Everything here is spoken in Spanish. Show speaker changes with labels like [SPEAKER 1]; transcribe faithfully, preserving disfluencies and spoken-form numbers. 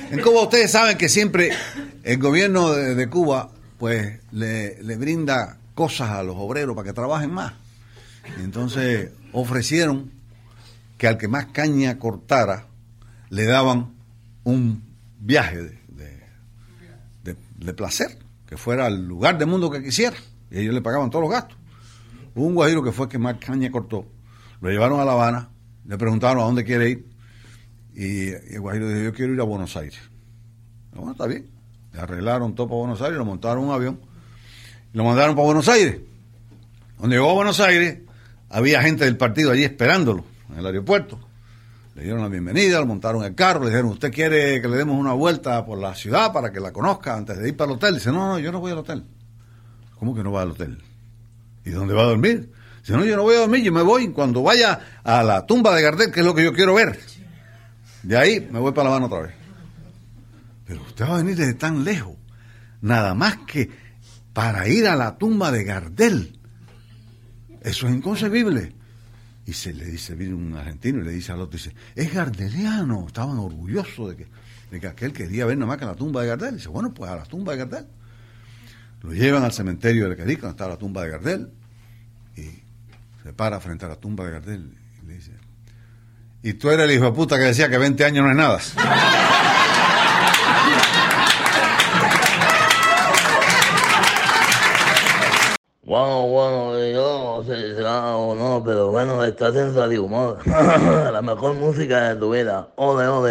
[SPEAKER 1] En Cuba ustedes saben que siempre el gobierno de, de Cuba pues le, le brinda cosas a los obreros para que trabajen más. Y entonces ofrecieron que al que más caña cortara le daban un viaje de, de, de, de placer, que fuera al lugar del mundo que quisiera, y ellos le pagaban todos los gastos. Hubo un guajiro que fue el que más caña cortó, lo llevaron a La Habana, le preguntaron a dónde quiere ir, y, y el guajiro dijo, yo quiero ir a Buenos Aires. Bueno, está bien. Le arreglaron todo para Buenos Aires, lo montaron en un avión, y lo mandaron para Buenos Aires. Cuando llegó a Buenos Aires, había gente del partido allí esperándolo, en el aeropuerto. Le dieron la bienvenida, lo montaron en el carro, le dijeron, ¿usted quiere que le demos una vuelta por la ciudad para que la conozca antes de ir para el hotel? Dice, no, no, yo no voy al hotel. ¿Cómo que no va al hotel? ¿Y dónde va a dormir? Dice, no, yo no voy a dormir, yo me voy cuando vaya a la tumba de Gardel, que es lo que yo quiero ver. De ahí me voy para La Habana otra vez. Pero usted va a venir desde tan lejos, nada más que para ir a la tumba de Gardel. Eso es inconcebible. Y se le dice, viene un argentino y le dice al otro, dice, es gardeliano. Estaban orgullosos de que, de que aquel quería ver nada más que la tumba de Gardel. Dice, bueno, pues a la tumba de Gardel. Lo llevan al cementerio de Lequerica, donde está la tumba de Gardel, y se para frente a la tumba de Gardel y le dice, y tú eres el hijo de puta que decía que veinte años no es nada.
[SPEAKER 2] Bueno, bueno, yo no sé si será o no, pero bueno, estás en Radio Humor. La mejor música de tu vida. Ole, ole.